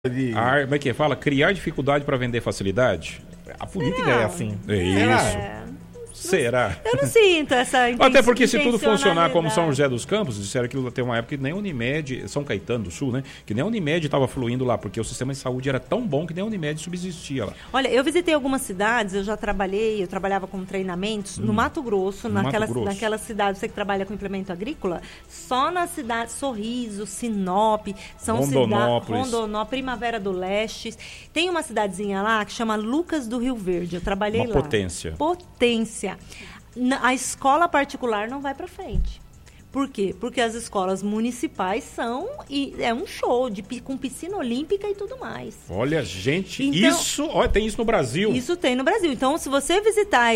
Como é que fala? Criar dificuldade para vender facilidade? A política é assim. É isso. Será? Eu não sinto essa Até porque se tudo funcionar como São José dos Campos, disseram que tem uma época que nem a Unimed, São Caetano do Sul, né? Que nem a Unimed estava fluindo lá, porque o sistema de saúde era tão bom que nem a Unimed subsistia lá. Olha, eu visitei algumas cidades, eu trabalhava com treinamentos no Mato Grosso, naquela cidade, você que trabalha com implemento agrícola, só na cidade Sorriso, Sinop, são cidades, Rondonópolis, Primavera do Leste. Tem uma cidadezinha lá que chama Lucas do Rio Verde, eu trabalhei lá. Potência. A escola particular não vai para frente. Por quê? Porque as escolas municipais é um show com piscina olímpica e tudo mais. Olha, gente, então, tem isso no Brasil. Isso tem no Brasil. Então, se você visitar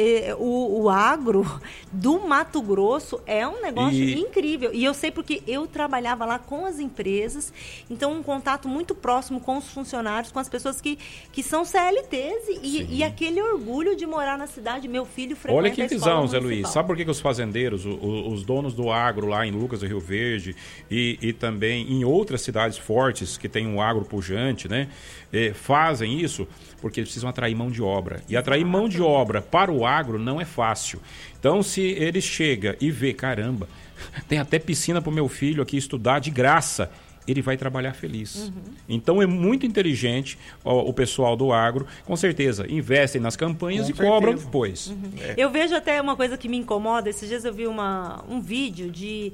o agro do Mato Grosso, é um negócio incrível. E eu sei porque eu trabalhava lá com as empresas, então um contato muito próximo com os funcionários, com as pessoas que são CLTs e aquele orgulho de morar na cidade. Meu filho frequenta Olha que visão, Zé municipal. Luiz. Sabe por que os fazendeiros, os donos do agro lá em Lucas do Rio Verde e também em outras cidades fortes que tem um agro pujante, né? Fazem isso porque eles precisam atrair mão de obra. E atrair mão de obra para o agro não é fácil. Então, se ele chega e vê, caramba, tem até piscina para o meu filho aqui estudar de graça, ele vai trabalhar feliz. Então é muito inteligente o pessoal do agro, com certeza, investem nas campanhas e cobram depois. Eu vejo até uma coisa que me incomoda, esses dias eu vi um vídeo de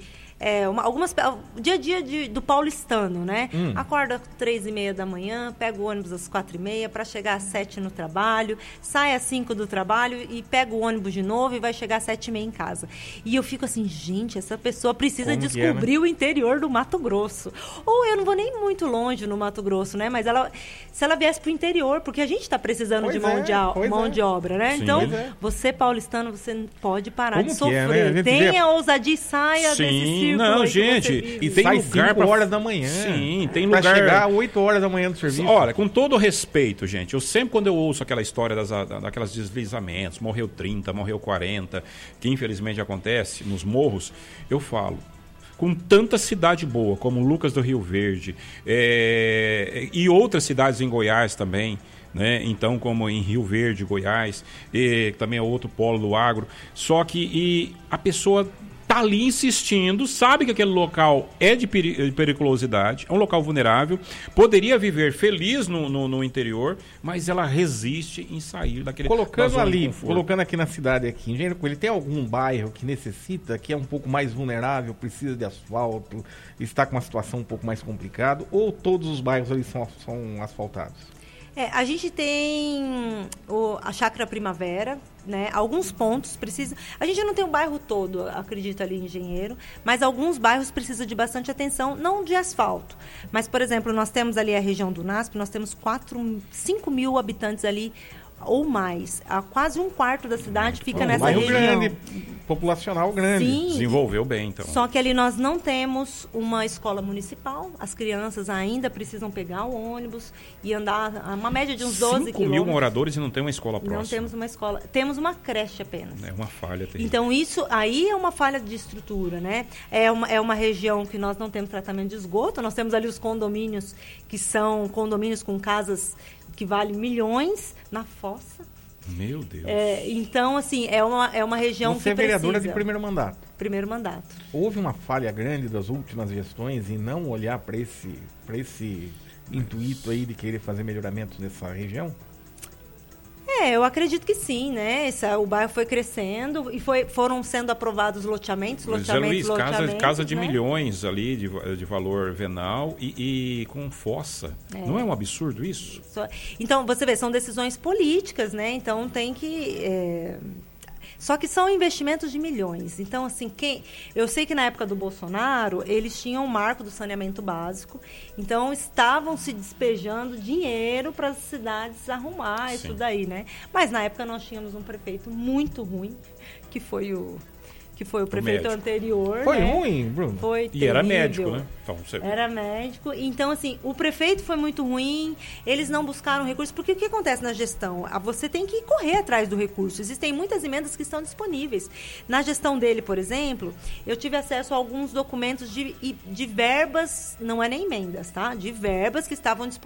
dia a dia do paulistano, né? Acorda às 3h30 da manhã, pega o ônibus às 4h30 para chegar às 7h no trabalho, sai às 5h do trabalho e pega o ônibus de novo e vai chegar às 7h30 em casa. E eu fico assim, gente, essa pessoa precisa descobrir o interior do Mato Grosso. Ou eu não vou nem muito longe no Mato Grosso, né? Mas se ela viesse para o interior, porque a gente está precisando de mão de obra, né? Sim, então, você paulistano, você não pode parar de sofrer. Né? Tenha ousadia e saia desse círculo. Não, gente, e tem sai lugar 5 horas da manhã. Sim, tem pra lugar chegar 8 horas da manhã do serviço. Olha, com todo respeito, gente, eu sempre quando eu ouço aquela história daquelas deslizamentos, morreu 30, morreu 40, que infelizmente acontece nos morros, eu falo, com tanta cidade boa, como Lucas do Rio Verde, e outras cidades em Goiás também, né? Então, como em Rio Verde, Goiás, também é outro polo do agro, só que a pessoa está ali insistindo, sabe que aquele local é de periculosidade, é um local vulnerável, poderia viver feliz no interior, mas ela resiste em sair daquele colocando aqui na cidade, aqui em Engenheiro Coelho, tem algum bairro que necessita, que é um pouco mais vulnerável, precisa de asfalto, está com uma situação um pouco mais complicada, ou todos os bairros ali são asfaltados? A gente tem a Chácara Primavera, né? Alguns pontos precisam... A gente não tem o bairro todo, acredito, ali em Engenheiro, mas alguns bairros precisam de bastante atenção, não de asfalto. Mas, por exemplo, nós temos ali a região do NASP, nós temos 5 mil habitantes ali, ou mais. Quase um quarto da cidade fica nessa região. Grande, populacional grande. Sim, desenvolveu bem, então. Só que ali nós não temos uma escola municipal. As crianças ainda precisam pegar o ônibus e andar uma média de uns 12 quilômetros. 5 mil moradores e não tem uma escola próxima. Não temos uma escola. Temos uma creche apenas. É uma falha terrível. Então, isso aí é uma falha de estrutura, né? É uma região que nós não temos tratamento de esgoto. Nós temos ali os condomínios, que são condomínios com casas que valem milhões na fossa. Meu Deus. Então, assim, é uma região que precisa... Você é vereadora de primeiro mandato. Primeiro mandato. Houve uma falha grande das últimas gestões em não olhar para esse intuito aí de querer fazer melhoramentos nessa região? Eu acredito que sim, né? O bairro foi crescendo e foram sendo aprovados loteamentos, casa de né? milhões ali de valor venal e com fossa. Não é um absurdo isso? Então, você vê, são decisões políticas, né? Então, tem que... Só que são investimentos de milhões. Então, assim, eu sei que na época do Bolsonaro, eles tinham o marco do saneamento básico. Então, estavam se despejando dinheiro para as cidades arrumar isso daí, né? Mas, na época, nós tínhamos um prefeito muito ruim, que foi o prefeito anterior. Foi, né? Ruim, Bruno. Foi terrível. E era médico, né? Então, Era médico. Então, assim, o prefeito foi muito ruim, eles não buscaram recursos, porque o que acontece na gestão? Você tem que correr atrás do recurso. Existem muitas emendas que estão disponíveis. Na gestão dele, por exemplo, eu tive acesso a alguns documentos de verbas, não é nem emendas, tá? De verbas que estavam disponíveis.